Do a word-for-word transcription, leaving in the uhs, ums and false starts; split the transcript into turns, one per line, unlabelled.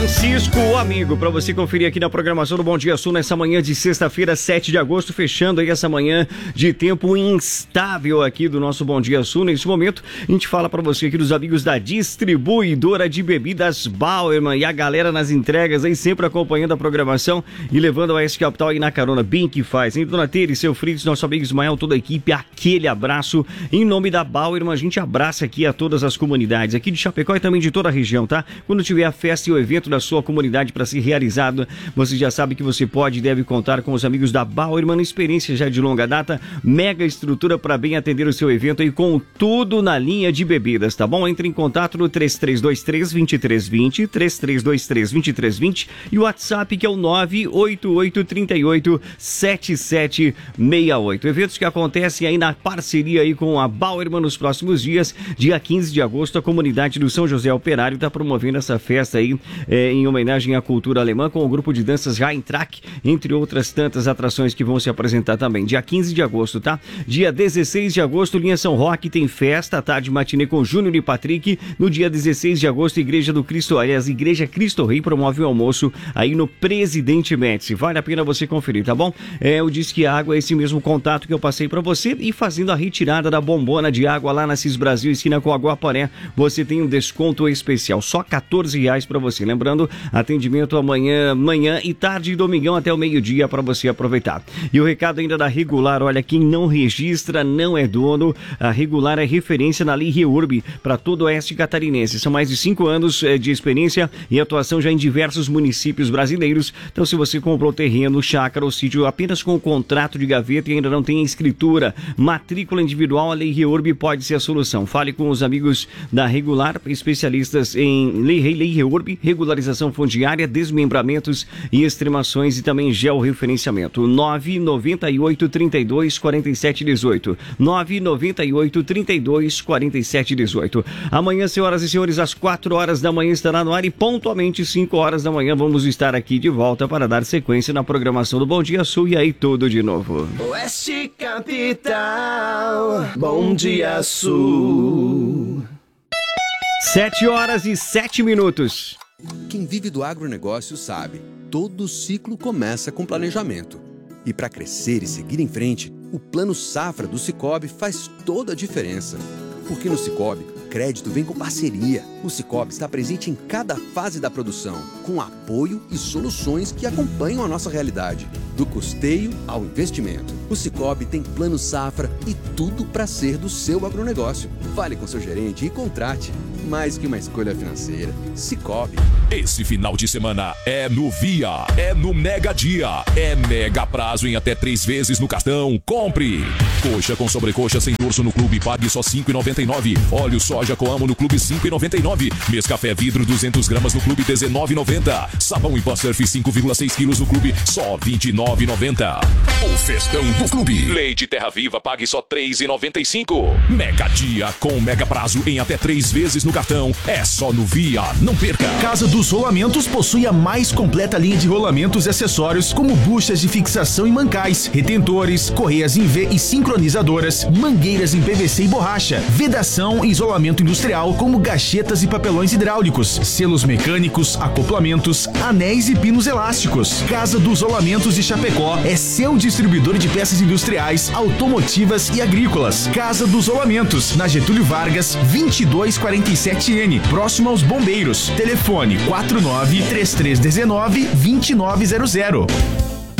Francisco, o amigo, para você conferir aqui na programação do Bom Dia Sul nessa manhã de sexta-feira, sete de agosto, fechando aí essa manhã de tempo instável aqui do nosso Bom Dia Sul. Nesse momento, a gente fala para você aqui dos amigos da distribuidora de bebidas Bauerman e a galera nas entregas aí sempre acompanhando a programação e levando a S Capital aí na carona, bem que faz, hein? Dona Tere, seu Fritz, nosso amigo Ismael, toda a equipe, aquele abraço em nome da Bauerman. A gente abraça aqui a todas as comunidades aqui de Chapecó e também de toda a região, tá? Quando tiver a festa e o evento da sua comunidade para ser realizado, você já sabe que você pode e deve contar com os amigos da Bauerman, experiência já de longa data, mega estrutura para bem atender o seu evento e com tudo na linha de bebidas, tá bom? Entre em contato no três três dois três, dois três dois zero, três três dois três, dois três dois zero e o WhatsApp que é o nove oito oito três oito sete sete seis oito. Eventos que acontecem aí na parceria aí com a Bauerman nos próximos dias. Dia quinze de agosto, a comunidade do São José Operário está promovendo essa festa aí é, em homenagem à cultura alemã com o grupo de danças Rheintrack, entre outras tantas atrações que vão se apresentar também. Dia quinze de agosto, tá? Dia dezesseis de agosto, Linha São Roque tem festa, tarde matinê com Júnior e Patrick. No dia dezesseis de agosto, Igreja do Cristo, aliás, Igreja Cristo Rei promove o almoço aí no Presidente Médici. Vale a pena você conferir, tá bom? É, o Disque Água é esse mesmo contato que eu passei pra você e fazendo a retirada da bombona de água lá na Cis Brasil, esquina com Aguaporé, você tem um desconto especial, só quatorze reais pra você. Lembrando, atendimento amanhã, manhã e tarde e domingão até o meio-dia para você aproveitar. E o recado ainda da Regular, olha, quem não registra não é dono. A Regular é referência na Lei Reurb para todo o oeste catarinense. São mais de cinco anos de experiência e atuação já em diversos municípios brasileiros. Então, se você comprou terreno, chácara ou sítio apenas com o contrato de gaveta e ainda não tem a escritura, matrícula individual, a Lei Reurb pode ser a solução. Fale com os amigos da Regular, especialistas em Lei, Lei Reurb, regularização fundiária, desmembramentos e extremações e também georreferenciamento. nove nove oito, trinta e dois, quarenta e sete, dezoito. nove nove oito, trinta e dois, quarenta e sete, dezoito. Amanhã, senhoras e senhores, às quatro horas da manhã estará no ar e pontualmente cinco horas da manhã vamos estar aqui de volta para dar sequência na programação do Bom Dia Sul e aí tudo de novo.
Oeste Capital, Bom Dia Sul.
Sete horas e sete minutos.
Quem vive do agronegócio sabe, todo ciclo começa com planejamento. E para crescer e seguir em frente, o Plano Safra do Sicoob faz toda a diferença. Porque no Sicoob, crédito vem com parceria. O Sicoob está presente em cada fase da produção, com apoio e soluções que acompanham a nossa realidade. Do custeio ao investimento, o Sicoob tem Plano Safra e tudo para ser do seu agronegócio. Fale com seu gerente e contrate. Mais que uma escolha financeira, Sicoob.
Esse final de semana é no Via, é no Mega Dia, é mega prazo em até três vezes no cartão. Compre! Coxa com sobrecoxa sem dorso no clube, pague só cinco reais e noventa e nove centavos. Óleo soja com amo no clube, cinco reais e noventa e nove centavos. Nescafé vidro duzentas gramas no clube, dezenove reais e noventa centavos. Sabão em pó surf cinco vírgula seis quilos no clube, só vinte e nove reais e noventa centavos. O festão do clube. Leite Terra Viva, pague só três reais e noventa e cinco centavos. Mega Dia com mega prazo em até três vezes no cartão. É só no Via, não perca.
Casa dos Rolamentos possui a mais completa linha de rolamentos e acessórios, como buchas de fixação e mancais, retentores, correias em V e sincronizadoras, mangueiras em P V C e borracha, vedação e isolamento industrial, como gachetas e papelões hidráulicos, selos mecânicos, acoplamentos, anéis e pinos elásticos. Casa dos Rolamentos de Chapecó é seu distribuidor de peças industriais, automotivas e agrícolas. Casa dos Rolamentos, na Getúlio Vargas, vinte e dois quarenta e sete N, próximo aos Bombeiros. Telefone quatro nove, três três um nove, dois nove zero zero.